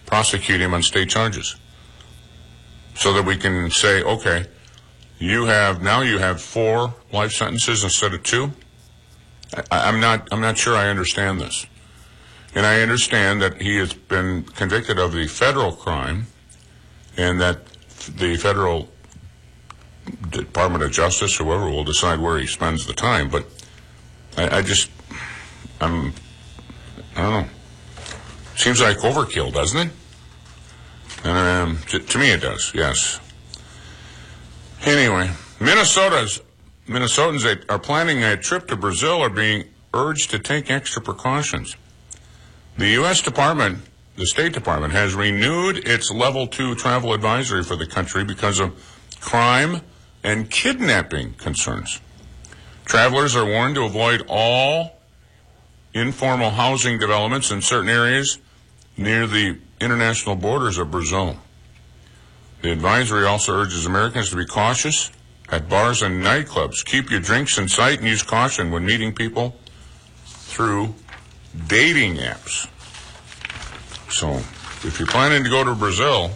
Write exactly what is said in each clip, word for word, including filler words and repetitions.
prosecute him on state charges so that we can say, okay, you have, now you have four life sentences instead of two. I, I'm not, I'm not sure I understand this. And I understand that he has been convicted of the federal crime and that the federal Department of Justice, whoever, will decide where he spends the time. But I, I just, I'm, I don't know. Seems like overkill, doesn't it? And um, to, to me it does, yes. Anyway, Minnesota's, Minnesotans are planning a trip to Brazil are being urged to take extra precautions. The U S Department, the State Department, has renewed its level two travel advisory for the country because of crime and kidnapping concerns. Travelers are warned to avoid all informal housing developments in certain areas near the international borders of Brazil. The advisory also urges Americans to be cautious at bars and nightclubs. Keep your drinks in sight and use caution when meeting people through dating apps. So, if you're planning to go to Brazil,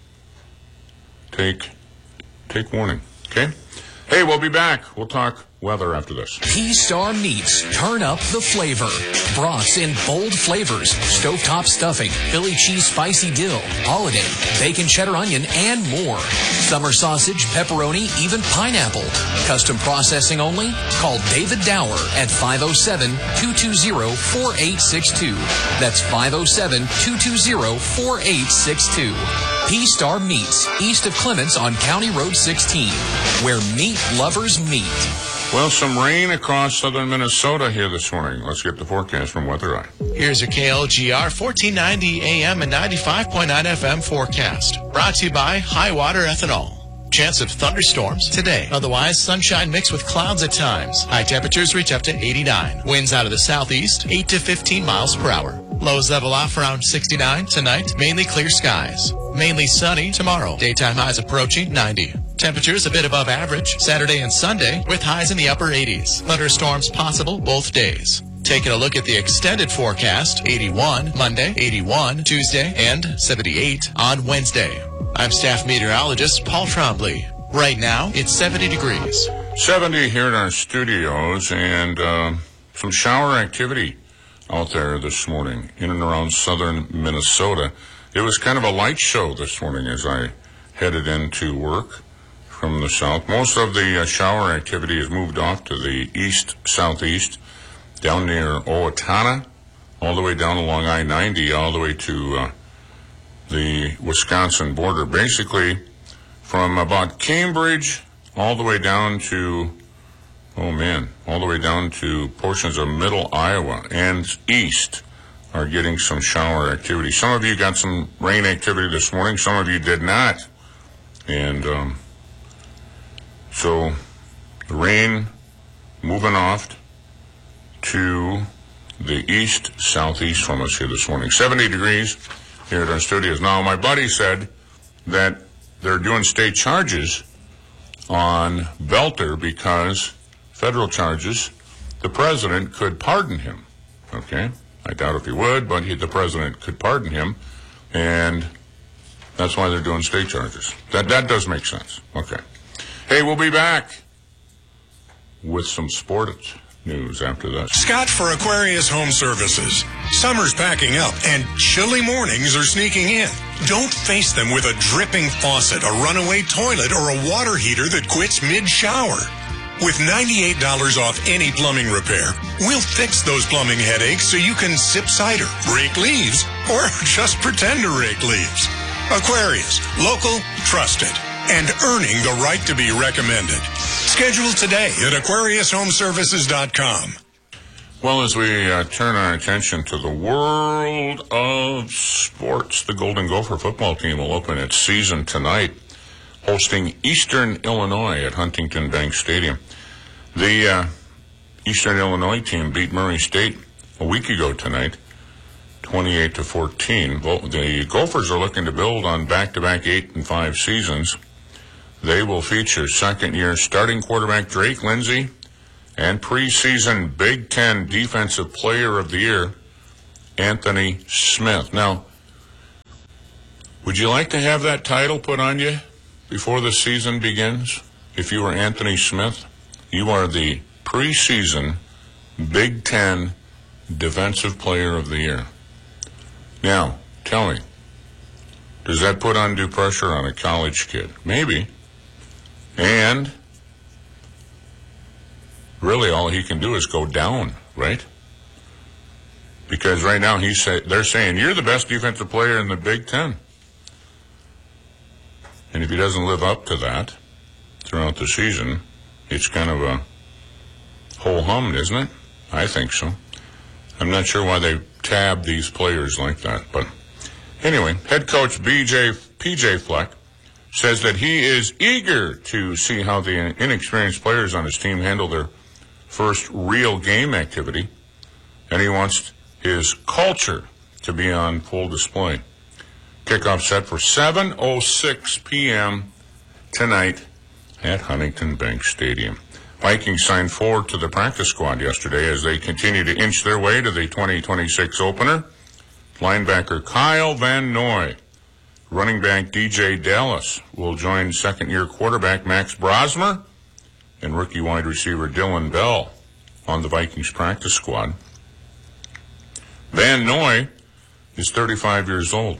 take take warning, okay? Hey, we'll be back. We'll talk weather after this. P-Star Meats. Turn up the flavor. Brats in bold flavors. Stovetop stuffing, Philly cheese spicy dill, holiday, bacon cheddar onion, and more. Summer sausage, pepperoni, even pineapple. Custom processing only? Call David Dower at five oh seven, two two zero, four eight six two. That's five oh seven, two two zero, four eight six two. P-Star Meats, east of Clements on County Road sixteen, where meat lovers meet. Well, some rain across southern Minnesota here this morning. Let's get the forecast from Weather Eye. Here's your K L G R fourteen ninety A M and ninety-five point nine F M forecast. Brought to you by Highwater Ethanol. Chance of thunderstorms today. Otherwise, sunshine mixed with clouds at times. High temperatures reach up to eighty-nine. Winds out of the southeast, eight to fifteen miles per hour. Lows level off around sixty-nine tonight. Mainly clear skies. Mainly sunny tomorrow. Daytime highs approaching ninety. Temperatures a bit above average Saturday and Sunday with highs in the upper eighties. Thunderstorms possible both days. Taking a look at the extended forecast, eighty-one Monday, eighty-one Tuesday, and seventy-eight on Wednesday. I'm staff meteorologist Paul Trombley. Right now, it's seventy degrees. seventy here in our studios, and uh, some shower activity out there this morning in and around southern Minnesota. It was kind of a light show this morning as I headed into work from the south. Most of the uh, shower activity has moved off to the east-southeast, down near Owatonna, all the way down along I ninety, all the way to uh, the Wisconsin border. Basically, from about Cambridge all the way down to, oh man, all the way down to portions of middle Iowa and east are getting some shower activity. Some of you got some rain activity this morning. Some of you did not. And um, so the rain moving off to the east-southeast from us here this morning. seventy degrees here at our studios. Now, my buddy said that they're doing state charges on Belter because federal charges, the president could pardon him. Okay? I doubt if he would, but he, the president could pardon him, and that's why they're doing state charges. That that does make sense. Okay. Hey, we'll be back with some sports news after that. Scott for Aquarius Home Services. Summer's packing up and chilly mornings are sneaking in. Don't face them with a dripping faucet, a runaway toilet, or a water heater that quits mid-shower. With ninety-eight dollars off any plumbing repair, we'll fix those plumbing headaches so you can sip cider, rake leaves, or just pretend to rake leaves. Aquarius, local, trusted, and earning the right to be recommended. Schedule today at aquarius home services dot com. Well, as we uh, turn our attention to the world of sports, the Golden Gopher football team will open its season tonight, hosting Eastern Illinois at Huntington Bank Stadium. The uh, Eastern Illinois team beat Murray State a week ago tonight, twenty-eight to fourteen. The Gophers are looking to build on back-to-back eight and five seasons. They will feature second-year starting quarterback Drake Lindsay and preseason Big Ten Defensive Player of the Year Anthony Smith. Now, Would you like to have that title put on you before the season begins? If you were Anthony Smith, you are the preseason Big Ten Defensive Player of the Year. Now, tell me, does that put undue pressure on a college kid? Maybe. And really all he can do is go down, right? Because right now he's say, they're saying, you're the best defensive player in the Big Ten. And if he doesn't live up to that throughout the season, it's kind of a ho-hum, isn't it? I think so. I'm not sure why they tab these players like that. But anyway, head coach B J P J Fleck says that he is eager to see how the inexperienced players on his team handle their first real game activity, and he wants his culture to be on full display. Kickoff set for seven oh six p.m. tonight at Huntington Bank Stadium. Vikings signed forward to the practice squad yesterday as they continue to inch their way to the twenty twenty-six opener. Linebacker Kyle Van Noy, running back D J Dallas will join second-year quarterback Max Brosmer and rookie wide receiver Dylan Bell on the Vikings practice squad. Van Noy is thirty-five years old.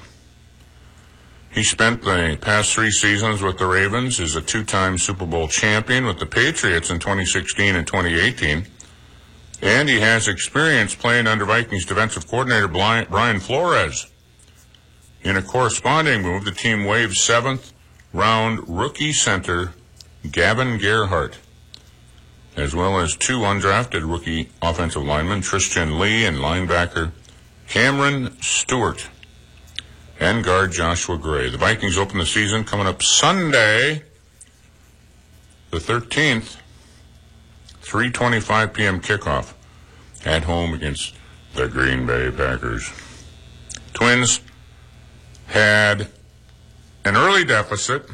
He spent the past three seasons with the Ravens, is a two-time Super Bowl champion with the Patriots in twenty sixteen and twenty eighteen, and he has experience playing under Vikings defensive coordinator Brian Flores. In a corresponding move, the team waived seventh-round rookie center Gavin Gerhardt, as well as two undrafted rookie offensive linemen, Tristan Lee and linebacker Cameron Stewart, and guard Joshua Gray. The Vikings open the season coming up Sunday, the thirteenth, three twenty-five p.m. kickoff at home against the Green Bay Packers. Twins had an early deficit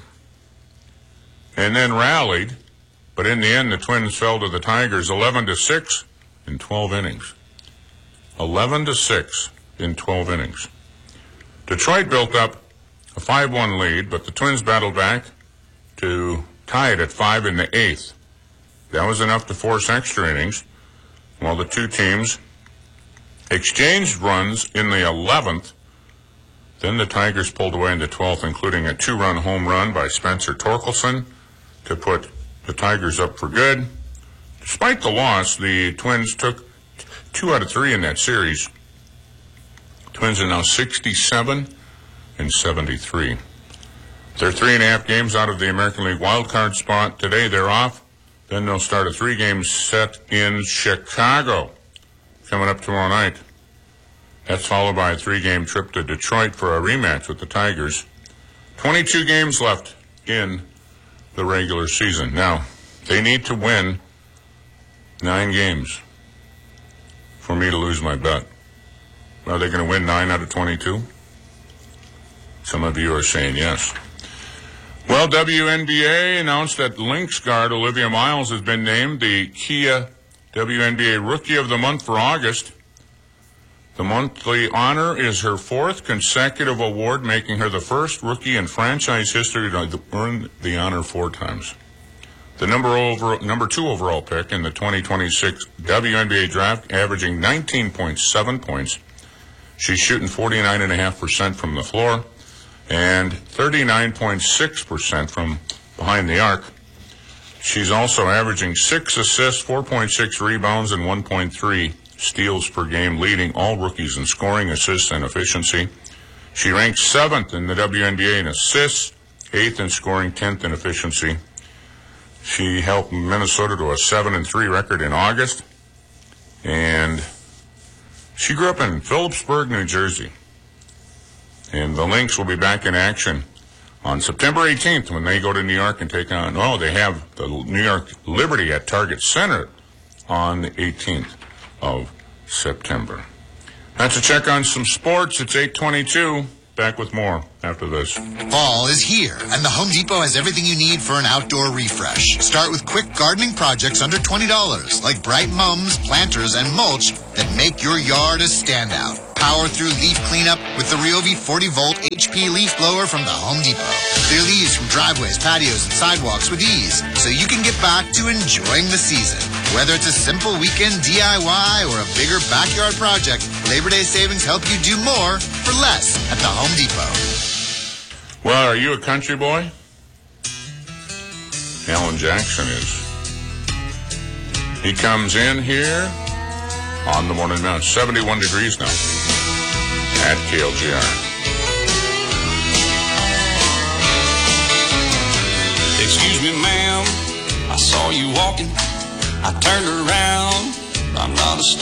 and then rallied, but in the end the Twins fell to the Tigers eleven to six in twelve innings. eleven to six in twelve innings. Detroit built up a five one lead, but the Twins battled back to tie it at five in the eighth. That was enough to force extra innings, while the two teams exchanged runs in the eleventh. Then the Tigers pulled away in the twelfth, including a two-run home run by Spencer Torkelson to put the Tigers up for good. Despite the loss, the Twins took two out of three in that series. Twins are now sixty-seven and seventy-three. They're three and a half games out of the American League wildcard spot. Today they're off. Then they'll start a three-game set in Chicago coming up tomorrow night. That's followed by a three-game trip to Detroit for a rematch with the Tigers. twenty-two games left in the regular season. Now, they need to win nine games for me to lose my bet. Are they going to win nine out of twenty-two? Some of you are saying yes. Well, W N B A announced that Lynx guard Olivia Miles has been named the Kia W N B A Rookie of the Month for August. The monthly honor is her fourth consecutive award, making her the first rookie in franchise history to earn the honor four times. The number over, number two overall pick in the twenty twenty-six W N B A draft, averaging nineteen point seven points. She's shooting forty-nine point five percent from the floor and thirty-nine point six percent from behind the arc. She's also averaging six assists, four point six rebounds, and one point three steals per game, leading all rookies in scoring, assists, and efficiency. She ranks seventh in the W N B A in assists, eighth in scoring, tenth in efficiency. She helped Minnesota to a seven and three record in August, and she grew up in Phillipsburg, New Jersey. And the Lynx will be back in action on September eighteenth when they go to New York and take on, oh, they have the New York Liberty at Target Center on the eighteenth of September. That's a check on some sports. It's eight twenty-two. Back with more after this. Fall is here, and the Home Depot has everything you need for an outdoor refresh. Start with quick gardening projects under twenty dollars, like bright mums, planters, and mulch that make your yard a standout. Power through leaf cleanup with the Ryobi forty volt H P P leaf blower from the Home Depot. Clear leaves from driveways, patios, and sidewalks with ease, so you can get back to enjoying the season. Whether it's a simple weekend D I Y or a bigger backyard project, Labor Day savings help you do more for less at the Home Depot. Well, are you a country boy? Alan Jackson is. He comes in here on the morning now. It's seventy-one degrees now at K L G R. Excuse me, ma'am, I saw you walking. I turned around. I'm not a